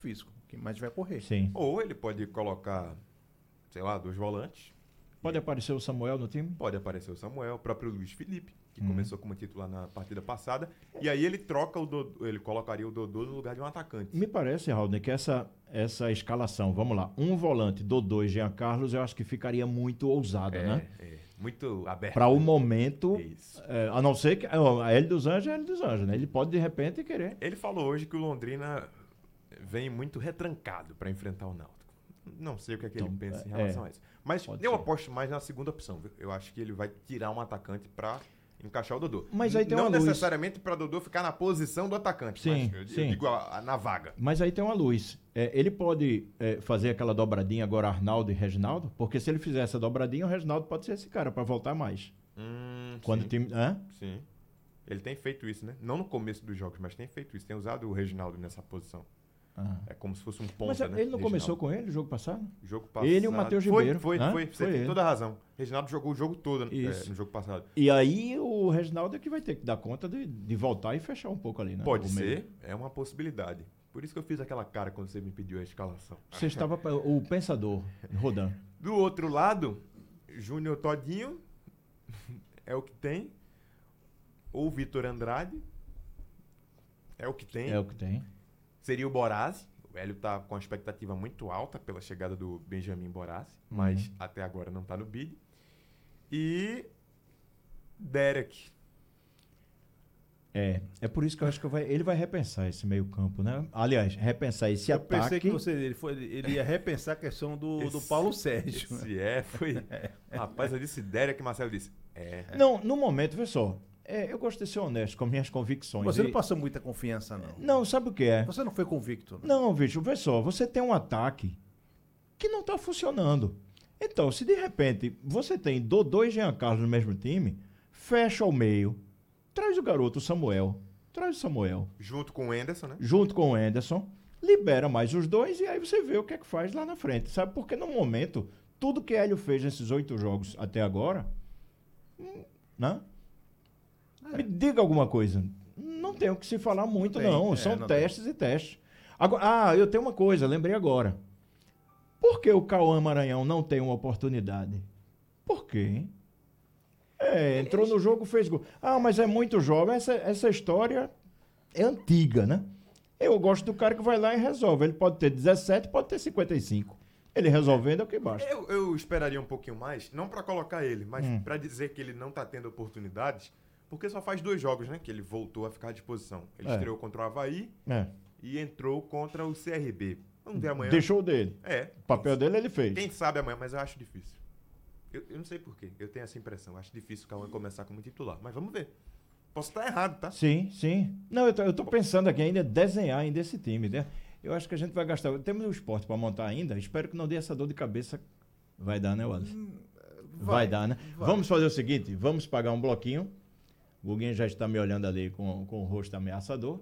físico, quem mais vai correr. Sim. Ou ele pode colocar, sei lá, 2 volantes. Pode aparecer o Samuel no time? Pode aparecer o Samuel, o próprio Luiz Felipe, que começou como titular na partida passada. E aí ele troca o Dodô, ele colocaria o Dodô no lugar de um atacante. Me parece, Raul, que essa escalação, vamos lá, um volante, Dodô e Jean Carlos, eu acho que ficaria muito ousada, né? Muito aberto. Para o momento, Isso. a não ser que a Hélio dos Anjos é Hélio dos Anjos, né? Ele pode de repente querer. Ele falou hoje que o Londrina vem muito retrancado para enfrentar o Náutico. Não sei o que é que ele pensa em relação a isso. Mas eu aposto mais na segunda opção. Viu? Eu acho que ele vai tirar um atacante para encaixar o Dodô. Mas aí tem não uma necessariamente para Dodô ficar na posição do atacante. Sim, mas sim. Eu digo na vaga. Mas aí tem uma luz. Ele pode fazer aquela dobradinha agora, Arnaldo e Reginaldo, porque se ele fizer essa dobradinha, o Reginaldo pode ser esse cara para voltar mais. Quando Sim. o time. Sim. Ele tem feito isso, né? Não no começo dos jogos, mas tem feito isso. Tem usado o Reginaldo nessa posição. É como se fosse um ponta, Mas né? ele não Reginaldo. começou com ele no jogo passado? Jogo passado. Ele e o Matheus Ribeiro. Foi. Você tem ele. toda a razão. Reginaldo jogou o jogo todo Isso. no jogo passado. E aí o Reginaldo é que vai ter que dar conta de voltar e fechar um pouco ali, né? Pode O ser, meio. é uma possibilidade. Por isso que eu fiz aquela cara quando você me pediu a escalação. Você estava o pensador, Rodan. Do outro lado, Júnior Todinho é o que tem. Ou Vitor Andrade é o que tem. É o que tem. Seria o Borazzi. O Hélio tá com uma expectativa muito alta pela chegada do Benjamin Borazzi, mas até agora não tá no bid. E Derek. É por isso que eu acho que ele vai repensar esse meio campo, né? Aliás, repensar esse Eu ataque. pensei que ele ia repensar a questão do Paulo Sérgio. Foi. Rapaz, eu disse Derek, Marcelo disse. Não, no momento, vê só. Eu gosto de ser honesto com minhas convicções. Você não passou muita confiança, não. Não, sabe o que é? Você não foi convicto. Não, bicho, vê só. Você tem um ataque que não tá funcionando. Então, se de repente você tem Dodô e Jean Carlos no mesmo time, fecha o meio, traz o garoto, o Samuel. Traz o Samuel. Junto com o Anderson, né? Junto com o Anderson. Libera mais os dois e aí você vê o que é que faz lá na frente, sabe? Porque no momento, tudo que Hélio fez nesses 8 jogos até agora, né? Me diga alguma coisa. Não tem o que se falar muito, não. São testes e testes. Agora, eu tenho uma coisa, lembrei agora. Por que o Cauã Maranhão não tem uma oportunidade? Por quê, hein? Entrou no jogo, fez gol. Mas é muito jovem. Essa história é antiga, né? Eu gosto do cara que vai lá e resolve. Ele pode ter 17, pode ter 55. Ele resolvendo é o que basta. Eu esperaria um pouquinho mais, não para colocar ele, mas para dizer que ele não tá tendo oportunidades, porque só faz 2 jogos, né? Que ele voltou a ficar à disposição. Ele estreou contra o Avaí e entrou contra o CRB. Vamos ver amanhã. Deixou dele. O papel dele ele fez. Quem sabe amanhã, mas eu acho difícil. Eu não sei porquê. Eu tenho essa impressão. Acho difícil o Cauã começar como titular. Mas vamos ver. Posso estar errado, tá? Sim. Não, eu tô pensando aqui ainda desenhar ainda esse time, né? Eu acho que a gente vai gastar. Temos o esporte para montar ainda. Espero que não dê essa dor de cabeça. Vai dar, né, Wallace? Vai dar, né? Vai. Vamos fazer o seguinte: vamos pagar um bloquinho. O Guguinho já está me olhando ali com o rosto ameaçador.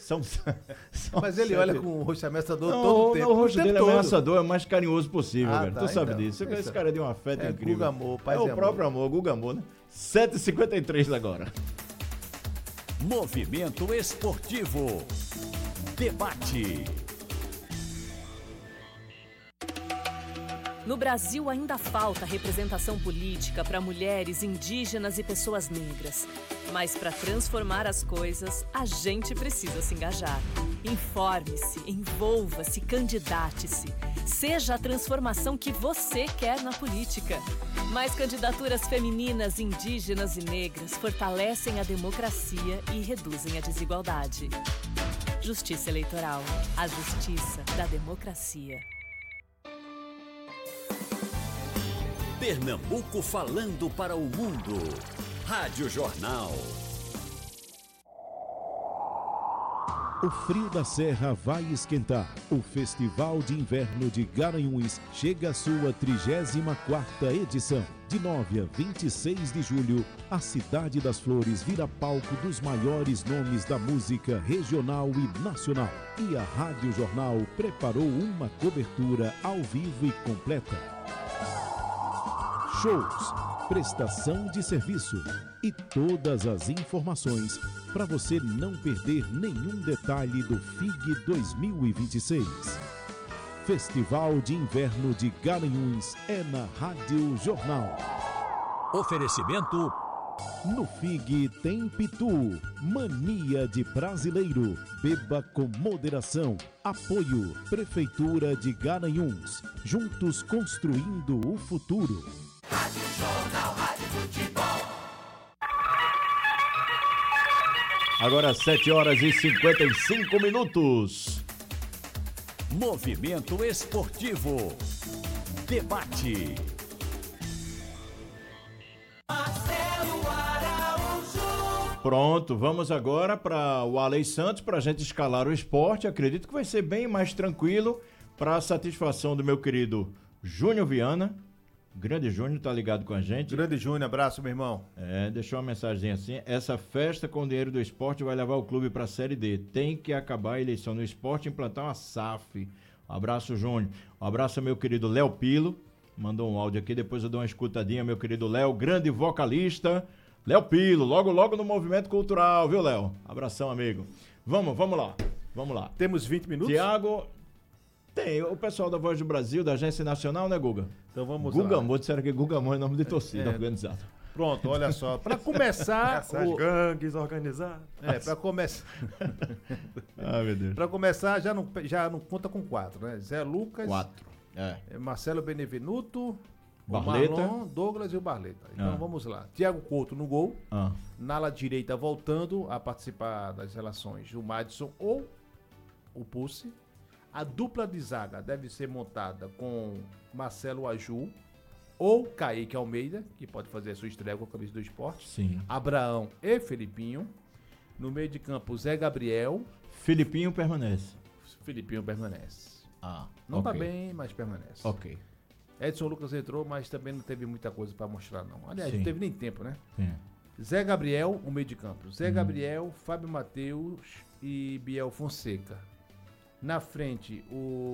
Mas ele olha com o rosto ameaçador todo o tempo. O rosto dele é ameaçador, é o mais carinhoso possível, velho. Tu sabe então, disso. Esse cara é de um afeto incrível. Guga Amor, paz o próprio amor, Guga Amor, né? 7h53 agora. Movimento Esportivo. Debate. No Brasil ainda falta representação política para mulheres, indígenas e pessoas negras. Mas para transformar as coisas, a gente precisa se engajar. Informe-se, envolva-se, candidate-se. Seja a transformação que você quer na política. Mais candidaturas femininas, indígenas e negras fortalecem a democracia e reduzem a desigualdade. Justiça Eleitoral. A justiça da democracia. Pernambuco falando para o mundo. Rádio Jornal. O frio da Serra vai esquentar. O Festival de Inverno de Garanhuns chega à sua 34ª edição. De 9 a 26 de julho, a Cidade das Flores vira palco dos maiores nomes da música regional e nacional. E a Rádio Jornal preparou uma cobertura ao vivo e completa. Shows, prestação de serviço e todas as informações para você não perder nenhum detalhe do FIG 2026. Festival de Inverno de Garanhuns é na Rádio Jornal. Oferecimento. No FIG tem Pitu, mania de brasileiro. Beba com moderação. Apoio, Prefeitura de Garanhuns. Juntos construindo o futuro. Rádio Jornal, Rádio Futebol. Agora 7h55. Movimento Esportivo. Debate. Pronto, vamos agora para o Alei Santos para a gente escalar o esporte. Acredito que vai ser bem mais tranquilo para a satisfação do meu querido Júnior Viana. Grande Júnior, tá ligado com a gente. Grande Júnior, abraço, meu irmão. Deixou uma mensagem assim: essa festa com o dinheiro do esporte vai levar o clube para a Série D. Tem que acabar a eleição no esporte e implantar uma SAF. Um abraço, Júnior. Um abraço ao meu querido Léo Pilo. Mandou um áudio aqui, depois eu dou uma escutadinha, meu querido Léo, grande vocalista. Léo Pilo, logo no movimento cultural, viu, Léo? Abração, amigo. Vamos lá. Temos 20 minutos? Tiago, tem o pessoal da Voz do Brasil, da Agência Nacional, né, Guga? Então vamos lá. Gugamon, disseram que Gugamon é nome de torcida organizada. Pronto, olha só. Para começar... Essas gangues organizadas. Para começar... Meu Deus. Para começar, já não conta com 4, né? Zé Lucas... 4. Marcelo Benevenuto... Barleta. O Marlon, Douglas e o Barleta. Então vamos lá. Thiago Couto no gol. Na ala direita voltando a participar das relações o Madison ou o Pulse. A dupla de zaga deve ser montada com Marcelo Aju ou Kaique Almeida, que pode fazer a sua estreia com a camisa do esporte. Sim. Abraão e Felipinho. No meio de campo, Zé Gabriel. Filipinho permanece. Não tá bem, mas permanece. Ok. Edson Lucas entrou, mas também não teve muita coisa para mostrar, não. Aliás, Sim. não teve nem tempo, né? Sim. Zé Gabriel, o meio de campo. Zé Gabriel, Fábio Matheus e Biel Fonseca. Na frente,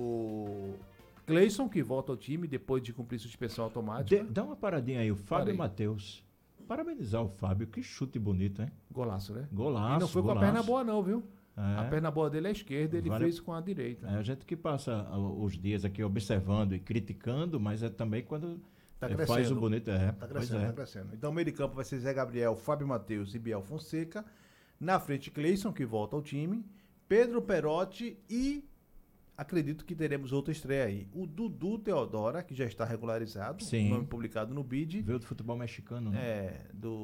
o Cleison, que volta ao time depois de cumprir suspensão automática. Dá uma paradinha aí, o Fábio Matheus. Parabenizar o Fábio, que chute bonito, hein? Golaço, né? Golaço. E não foi com a perna boa, não, viu? É. A perna boa dele é a esquerda, ele fez com a direita. A gente que passa os dias aqui observando e criticando, mas é também quando faz o bonito. Tá crescendo. Então o meio de campo vai ser Zé Gabriel, Fábio Matheus e Biel Fonseca. Na frente, Cleison, que volta ao time. Pedro Perotti e acredito que teremos outra estreia aí. O Dudu Teodora, que já está regularizado. Sim. Nome publicado no BID. Veio do futebol mexicano, né?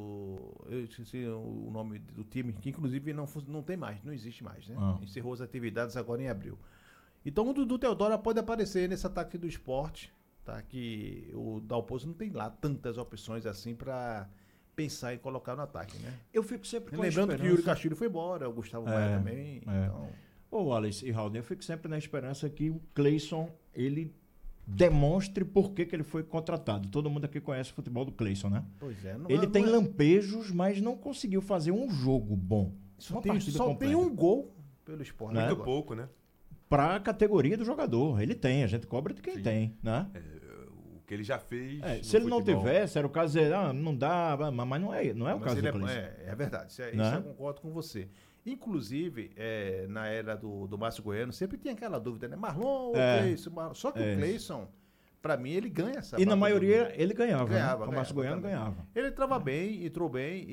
Eu esqueci o nome do time, que inclusive não tem mais, não existe mais, né? Encerrou as atividades agora em abril. Então o Dudu Teodora pode aparecer nesse ataque do esporte, tá? Que o Dalpozo não tem lá tantas opções assim para pensar em colocar no ataque, né? Eu fico sempre com lembrando que o Yuri Castilho foi embora, o Gustavo Maia também, então... Ô, Wallace e Raul, eu fico sempre na esperança que o Cleison, ele demonstre por que ele foi contratado. Todo mundo aqui conhece o futebol do Cleison, né? Pois é. Ele tem lampejos, mas não conseguiu fazer um jogo bom. Só tem um gol pelo esporte. Muito pouco, né? Pra categoria do jogador. Ele tem, a gente cobra de quem tem, né? O que ele já fez. Se ele não tivesse, era o caso de não dá, mas não é o caso do Cleison. É verdade, isso eu concordo com você. Inclusive, na era do Márcio Goiano, sempre tinha aquela dúvida, né? Marlon ou Cleison? Só que o Cleison, pra mim, ele ganha essa E na maioria ele ganhava. Ganhava, né? O Márcio Goiano ganhava. Ele entrava bem, entrou bem,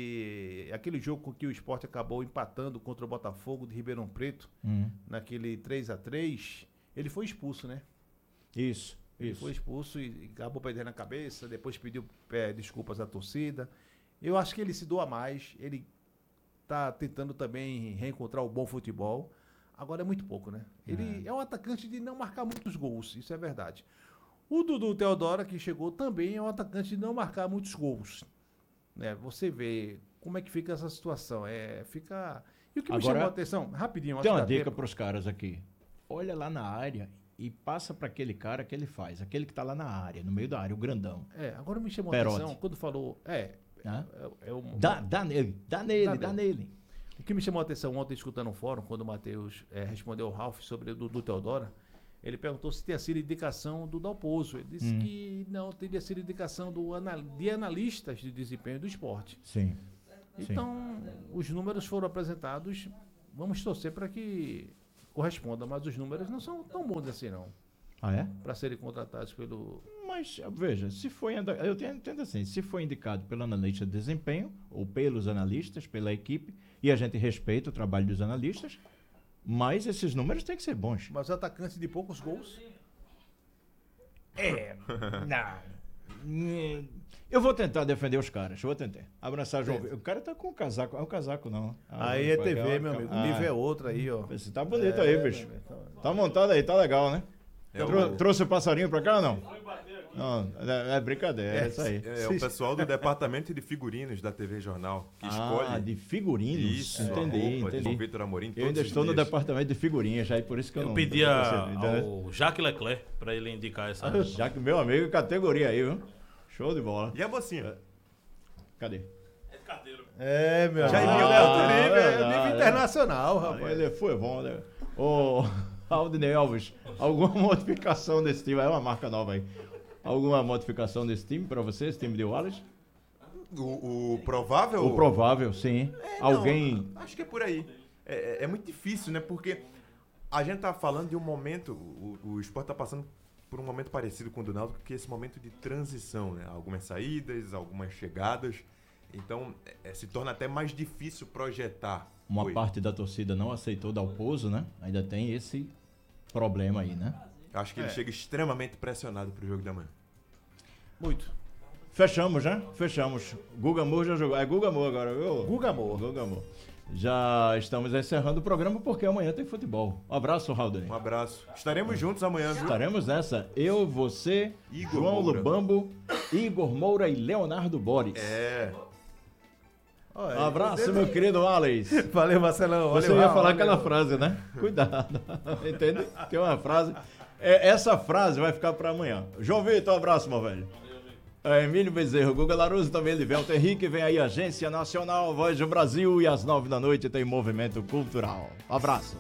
e aquele jogo com que o Sport acabou empatando contra o Botafogo de Ribeirão Preto, naquele 3-3, ele foi expulso, né? Isso. Ele foi expulso e acabou perdendo a cabeça, depois pediu desculpas à torcida. Eu acho que ele se doa mais, ele tá tentando também reencontrar o bom futebol. Agora é muito pouco, né? Ele é um atacante de não marcar muitos gols, isso é verdade. O Dudu Teodora, que chegou, também é um atacante de não marcar muitos gols. Né? Você vê como é que fica essa situação. E o que me chamou a atenção, rapidinho... Tem uma dica para os caras aqui. Olha lá na área e passa para aquele cara que ele faz. Aquele que tá lá na área, no meio da área, o grandão. Agora me chamou a atenção quando falou... Dá nele. O que me chamou a atenção ontem, escutando um fórum, quando o Matheus respondeu ao Ralf sobre o Dudu Teodora, Ele perguntou se tinha sido indicação do Dalpozo. Ele disse que não, teria sido indicação de analistas de desempenho do esporte. Sim. Então, os números foram apresentados, vamos torcer para que corresponda, mas os números não são tão bons assim, não. Ah, é? Para serem contratados pelo... Mas, veja, eu entendo assim, se foi indicado pelo analista de desempenho, ou pelos analistas, pela equipe, e a gente respeita o trabalho dos analistas, mas esses números têm que ser bons. Mas atacante de poucos gols? Não. Eu vou tentar defender os caras, vou tentar. Abraçar João. O cara tá com o casaco, é o casaco não. Aí é TV, meu amigo, o nível é outro aí, ó. Você tá bonito aí, bicho. Tá montado aí, tá legal, né? Trouxe o passarinho pra cá ou não? Não, é brincadeira, é isso aí. É o pessoal do departamento de figurinos da TV Jornal que escolhe. De figurinos? Isso, entendi. O Vitor Amorim. Eu ainda estou no departamento de figurinhas, aí por isso que eu não... pedi ao Jacques Leclerc para ele indicar essa... Jacques, meu amigo, categoria aí, viu? Show de bola. E a mocinha? Cadê? É carteiro. É, meu Já amigo. enviou Nível internacional, rapaz. Ele foi bom, né? Ô, Aldinei Alves, alguma modificação desse time? É uma marca nova aí. Alguma modificação desse time para você, esse time de Wallace? O provável? O provável, sim. Alguém... Não, acho que é por aí. É muito difícil, né? Porque a gente tá falando de um momento... O esporte tá passando por um momento parecido com o do Náutico, que é esse momento de transição, né? Algumas saídas, algumas chegadas. Então, se torna até mais difícil projetar. Uma parte da torcida não aceitou dar o pouso, né? Ainda tem esse problema aí, né? Acho que ele chega extremamente pressionado pro jogo da manhã. Muito. Fechamos, né? Fechamos. Guga Moura já jogou. É Guga Moura agora, viu? Guga Moura. Guga Moura. Já estamos encerrando o programa porque amanhã tem futebol. Um abraço, Haldane. Um abraço. Estaremos juntos amanhã, viu? Estaremos nessa. Eu, você, Igor João Moura. Lubambo, Igor Moura e Leonardo Boris. Um abraço, meu querido Wallace. Valeu, Marcelão. Você Valeu, ia falar valeu. aquela frase, né? Cuidado. Entende? Tem uma frase. Essa frase vai ficar para amanhã. João Vitor, um abraço, meu velho. Emílio Bezerro, Guga Laruso, também Livelto Henrique, vem aí Agência Nacional, Voz do Brasil, e às 9 da noite tem Movimento Cultural. Abraço.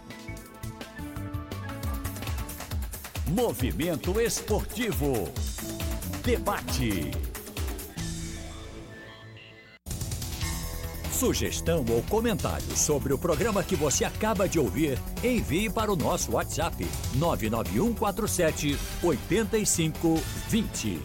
Movimento Esportivo. Debate. Sugestão ou comentário sobre o programa que você acaba de ouvir, envie para o nosso WhatsApp 99147 8520.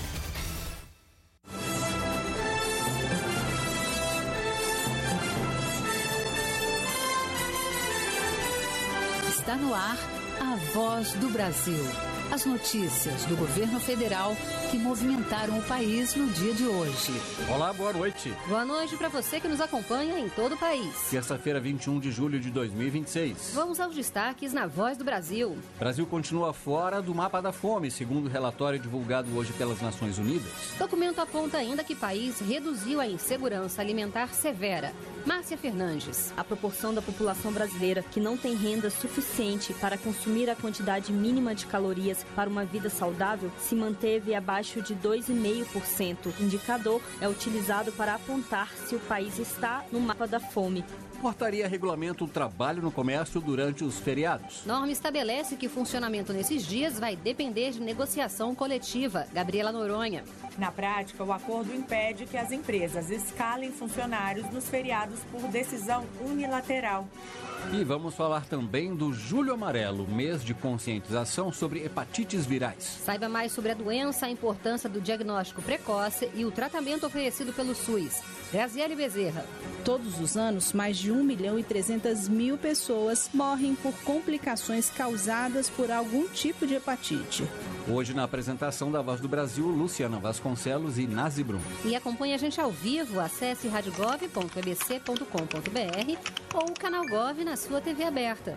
Está no ar a Voz do Brasil. As notícias do governo federal que movimentaram o país no dia de hoje. Olá, boa noite. Boa noite para você que nos acompanha em todo o país. Terça-feira, 21 de julho de 2026. Vamos aos destaques na Voz do Brasil. Brasil continua fora do mapa da fome, segundo o relatório divulgado hoje pelas Nações Unidas. Documento aponta ainda que o país reduziu a insegurança alimentar severa. Márcia Fernandes. A proporção da população brasileira que não tem renda suficiente para consumir a quantidade mínima de calorias para uma vida saudável se manteve abaixo de 2,5%. O indicador é utilizado para apontar se o país está no mapa da fome. Portaria regulamenta o trabalho no comércio durante os feriados. Norma estabelece que o funcionamento nesses dias vai depender de negociação coletiva. Gabriela Noronha. Na prática, o acordo impede que as empresas escalem funcionários nos feriados por decisão unilateral. E vamos falar também do Julho Amarelo, mês de conscientização sobre hepatites virais. Saiba mais sobre a doença, a importância do diagnóstico precoce e o tratamento oferecido pelo SUS. Graziele Bezerra. Todos os anos, mais de 1.300.000 pessoas morrem por complicações causadas por algum tipo de hepatite. Hoje, na apresentação da Voz do Brasil, Luciana Vasconcelos e Nazi Brum. E acompanhe a gente ao vivo, acesse radiogov.ebc.com.br ou o canal Gov na sua TV aberta.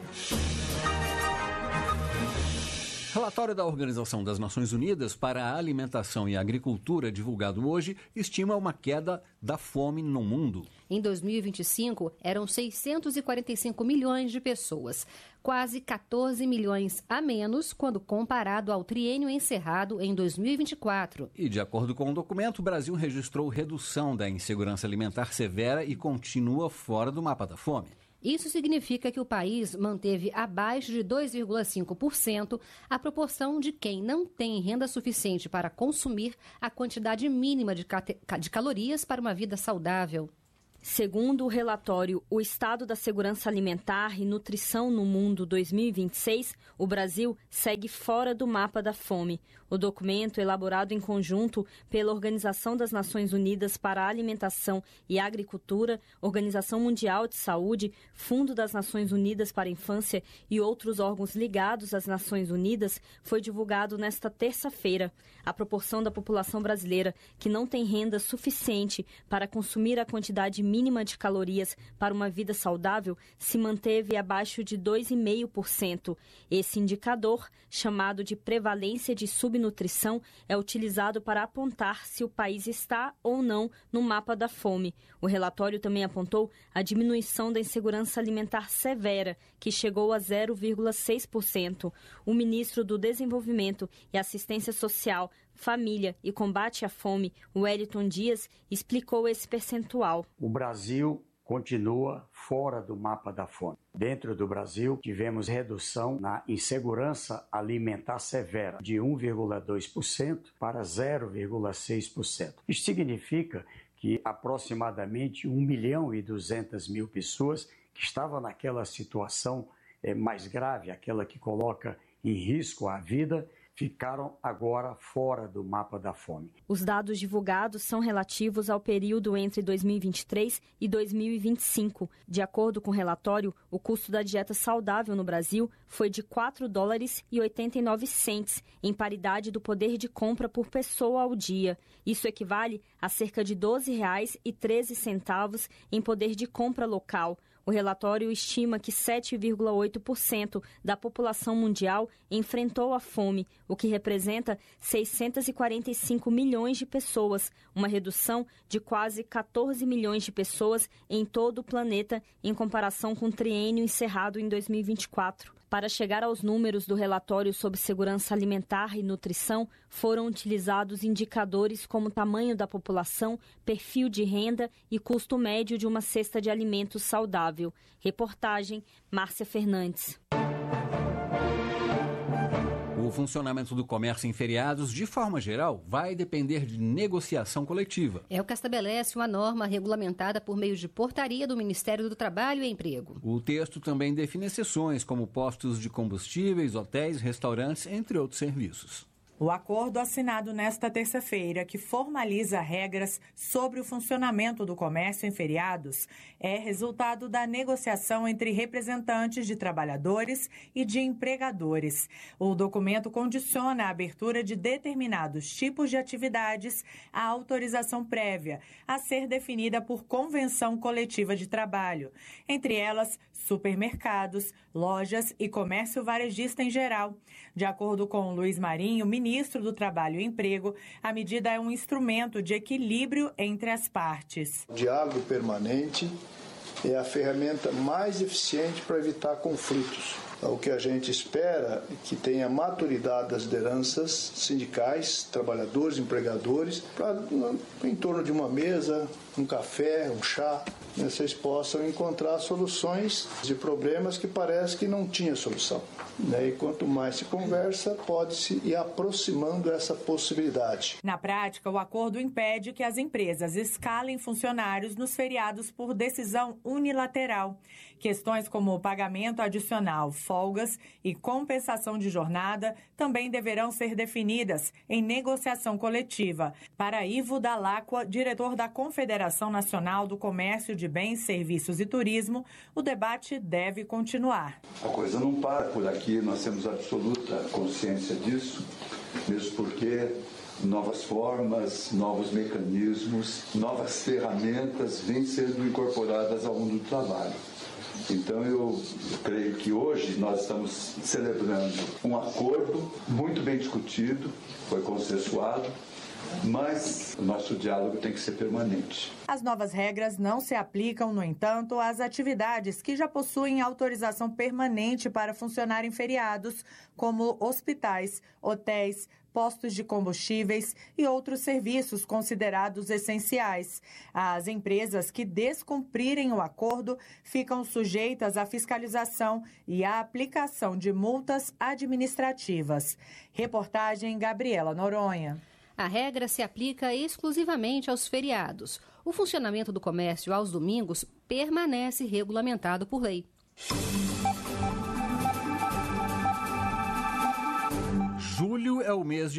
Relatório da Organização das Nações Unidas para a Alimentação e a Agricultura, divulgado hoje, estima uma queda da fome no mundo. Em 2025, eram 645 milhões de pessoas, quase 14 milhões a menos quando comparado ao triênio encerrado em 2024. E, de acordo com o documento, o Brasil registrou redução da insegurança alimentar severa e continua fora do mapa da fome. Isso significa que o país manteve abaixo de 2,5% a proporção de quem não tem renda suficiente para consumir a quantidade mínima de calorias para uma vida saudável. Segundo o relatório O Estado da Segurança Alimentar e Nutrição no Mundo 2026, o Brasil segue fora do mapa da fome. O documento, elaborado em conjunto pela Organização das Nações Unidas para a Alimentação e Agricultura, Organização Mundial de Saúde, Fundo das Nações Unidas para a Infância e outros órgãos ligados às Nações Unidas, foi divulgado nesta terça-feira. A proporção da população brasileira que não tem renda suficiente para consumir a quantidade mínima de calorias para uma vida saudável se manteve abaixo de 2,5%. Esse indicador, chamado de prevalência de subnutrição, é utilizado para apontar se o país está ou não no mapa da fome. O relatório também apontou a diminuição da insegurança alimentar severa, que chegou a 0,6%. O ministro do Desenvolvimento e Assistência Social, Família e Combate à Fome, Wellington Dias, explicou esse percentual. O Brasil continua fora do mapa da fome. Dentro do Brasil, tivemos redução na insegurança alimentar severa de 1,2% para 0,6%. Isso significa que aproximadamente 1.200.000 pessoas que estavam naquela situação mais grave, aquela que coloca em risco a vida, ficaram agora fora do mapa da fome. Os dados divulgados são relativos ao período entre 2023 e 2025. De acordo com o relatório, o custo da dieta saudável no Brasil foi de $4,89, em paridade do poder de compra por pessoa ao dia. Isso equivale a cerca de R$ 12,13 em poder de compra local. O relatório estima que 7,8% da população mundial enfrentou a fome, o que representa 645 milhões de pessoas, uma redução de quase 14 milhões de pessoas em todo o planeta em comparação com o triênio encerrado em 2024. Para chegar aos números do relatório sobre segurança alimentar e nutrição, foram utilizados indicadores como tamanho da população, perfil de renda e custo médio de uma cesta de alimentos saudável. Reportagem, Márcia Fernandes. O funcionamento do comércio em feriados, de forma geral, vai depender de negociação coletiva. É o que estabelece uma norma regulamentada por meio de portaria do Ministério do Trabalho e Emprego. O texto também define exceções, como postos de combustíveis, hotéis, restaurantes, entre outros serviços. O acordo assinado nesta terça-feira, que formaliza regras sobre o funcionamento do comércio em feriados, é resultado da negociação entre representantes de trabalhadores e de empregadores. O documento condiciona a abertura de determinados tipos de atividades à autorização prévia, a ser definida por convenção coletiva de trabalho. Entre elas, supermercados, lojas e comércio varejista em geral. De acordo com Luiz Marinho, ministro do Trabalho e Emprego, a medida é um instrumento de equilíbrio entre as partes. O diálogo permanente é a ferramenta mais eficiente para evitar conflitos. O que a gente espera é que tenha maturidade das lideranças sindicais, trabalhadores, empregadores, para em torno de uma mesa, um café, um chá, vocês possam encontrar soluções de problemas que parece que não tinha solução. E quanto mais se conversa, pode-se ir aproximando essa possibilidade. Na prática, o acordo impede que as empresas escalem funcionários nos feriados por decisão unilateral. Questões como o pagamento adicional, folgas e compensação de jornada também deverão ser definidas em negociação coletiva. Para Ivo Dalacqua, diretor da Confederação Nacional do Comércio de Bens, Serviços e Turismo, o debate deve continuar. A coisa não para por aqui, nós temos absoluta consciência disso, mesmo porque novas formas, novos mecanismos, novas ferramentas vêm sendo incorporadas ao mundo do trabalho. Então eu creio que hoje nós estamos celebrando um acordo muito bem discutido, foi consensuado, mas o nosso diálogo tem que ser permanente. As novas regras não se aplicam, no entanto, às atividades que já possuem autorização permanente para funcionar em feriados, como hospitais, hotéis, postos de combustíveis e outros serviços considerados essenciais. As empresas que descumprirem o acordo ficam sujeitas à fiscalização e à aplicação de multas administrativas. Reportagem Gabriela Noronha. A regra se aplica exclusivamente aos feriados. O funcionamento do comércio aos domingos permanece regulamentado por lei. Julho é o mês de